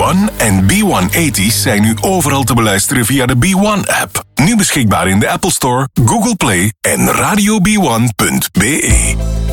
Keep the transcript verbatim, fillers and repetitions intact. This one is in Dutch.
one en B honderdtachtig zijn nu overal te beluisteren via de B one-app. Nu beschikbaar in de Apple Store, Google Play en radio b one punt b e.